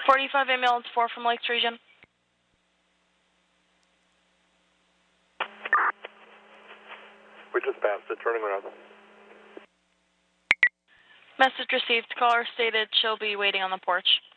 45 ambulance 4 from Lakes Region. We just passed it, turning around. Message received. Caller stated she'll be waiting on the porch.